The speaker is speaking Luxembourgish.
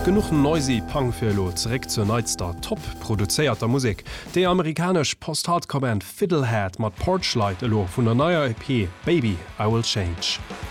genug noisy Punkfirlo zurück zur Nightstar top produzierter Musik. Der amerikanische Post-Hardcore-Band Fiddlehead mat Porchlight elo vun der neuer EP Baby I Will Change.